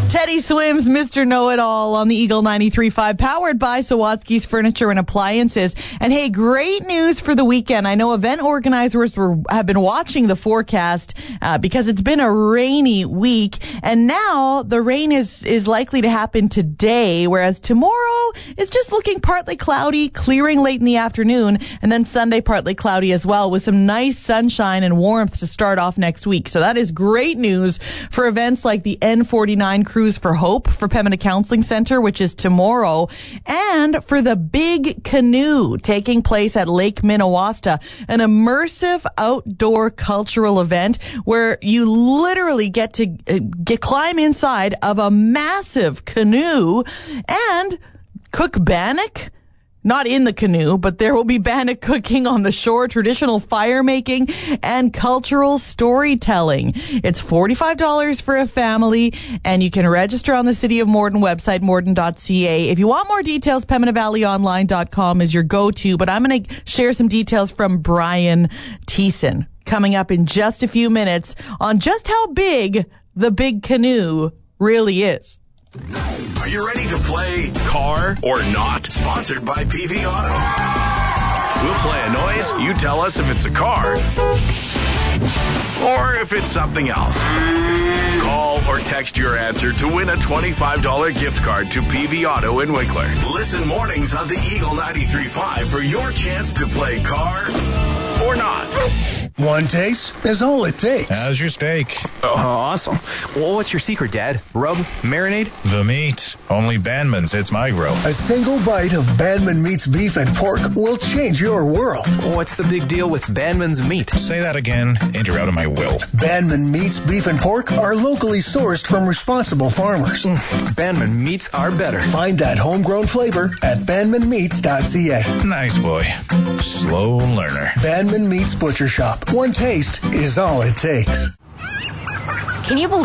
Teddy Swims, Mr. Know-It-All on the Eagle 93.5, powered by Sawatsky's Furniture and Appliances. And hey, great news for the weekend. I know event organizers have been watching the forecast because it's been a rainy week. And now the rain is likely to happen today, whereas tomorrow is just looking partly cloudy, clearing late in the afternoon, and then Sunday partly cloudy as well, with some nice sunshine and warmth to start off next week. So that is great news for events like the N49 Cruise for Hope for Pembina Counseling Center, which is tomorrow, and for the Big Canoe taking place at Lake Minnewaska, an immersive outdoor cultural event where you literally get to climb inside of a massive canoe and cook bannock. Not in the canoe, but there will be bannock cooking on the shore, traditional fire making, and cultural storytelling. It's $45 for a family, and you can register on the City of Morden website, morden.ca. If you want more details, PembinaValleyOnline.com is your go-to, but I'm going to share some details from Brian Thiessen coming up in just a few minutes on just how big the Big Canoe really is. Are you ready to play Car or Not? Sponsored by PV Auto. We'll play a noise. You tell us if it's a car or if it's something else. Call or text your answer to win a $25 gift card to PV Auto in Winkler. Listen mornings on the Eagle 93.5 for your chance to play Car or Not. One taste is all it takes. How's your steak? Oh, awesome. Well, what's your secret, Dad? Rub? Marinade? The meat. Only Bandman's hits my grill. A single bite of Bandman Meat's beef and pork will change your world. What's the big deal with Bandman's meat? Say that again, and you're out of my will. Bandman Meat's beef and pork are locally sourced from responsible farmers. Bandman meats are better. Find that homegrown flavor at bandmanmeats.ca. Nice boy. Slow learner. Bandman Meats Butcher Shop. One taste is all it takes. Can you believe